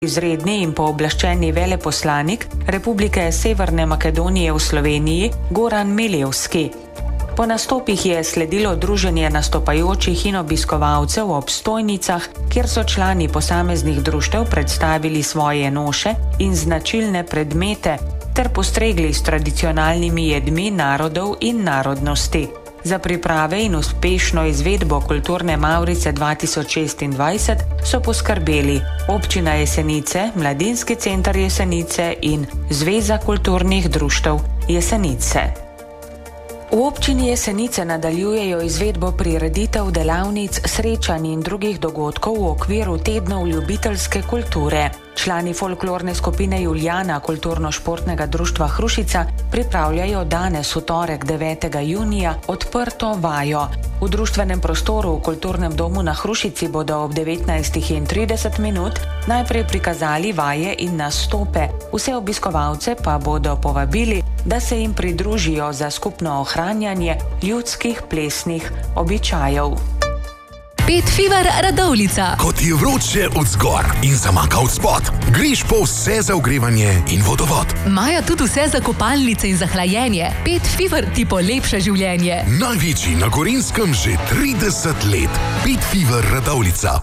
izredni in pooblaščeni veleposlanik Republike Severne Makedonije v Sloveniji Goran Milevski. Po nastopih je sledilo druženje nastopajočih in obiskovalcev ob stojnicah, kjer so člani posameznih društev predstavili svoje noše in značilne predmete ter postregli s tradicionalnimi jedmi narodov in narodnosti. Za priprave in uspešno izvedbo Kulturne Mavrice 2026 so poskrbeli Občina Jesenice, Mladinski center Jesenice in Zveza kulturnih društev Jesenice. V občini Jesenice nadaljujejo izvedbo prireditev, delavnic, srečanj in drugih dogodkov v okviru tednov ljubiteljske kulture. Člani folklorne skupine Julijana Kulturno-športnega društva Hrušica pripravljajo danes v torek 9. junija odprto vajo. V društvenem prostoru v Kulturnem domu na Hrušici bodo ob 19:30 najprej prikazali vaje in nastope. Vse obiskovalce pa bodo povabili, da se jim pridružijo za skupno ohranjanje ljudskih plesnih običajev. Pet Fever Radovljica. Ko ti je vroče od zgor in zamaka od spod, greš po vse za ogrevanje in vodovod. Maja tudi vse za kopalnice in za hlajenje. Pet Fever ti polepša življenje. Največji na Gorenjskem že 30 let. Pet Fever Radovljica.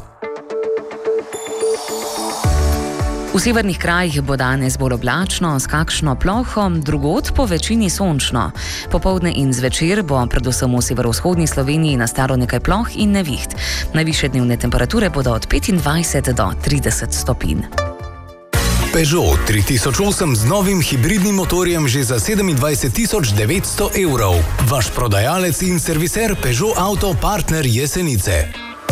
V severnih krajih bo danes bolj oblačno, s kakšno ploho, drugod po večini sončno. Popoldne in zvečer bo predvsem v severovzhodni Sloveniji nastalo nekaj ploh in neviht. Najvišje dnevne temperature bodo od 25 do 30 stopinj. Peugeot 3008 z novim hibridnim motorjem že za 27.900 evrov. Vaš prodajalec in serviser Peugeot Auto Partner Jesenice.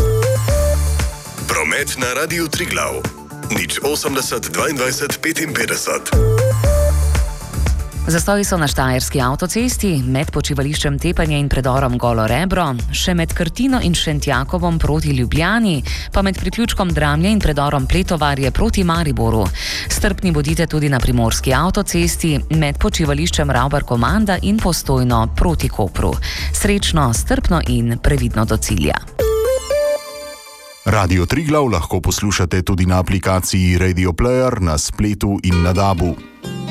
Promet na Radiu Triglav. 080 22 55. Zastoji so na Štajerski avtocesti, med počivališčem Tepanje in predorom Golo Rebro, še med Krtino in Šentjakovom proti Ljubljani, pa med priključkom Dramlje in predorom Pletovarje proti Mariboru. Strpni bodite tudi na Primorski avtocesti, med počivališčem Ravbar-Komanda in Postojno proti Kopru. Srečno, strpno in previdno do cilja. Radio Triglav lahko poslušate tudi na aplikaciji Radio Player, na spletu in na DAB-u.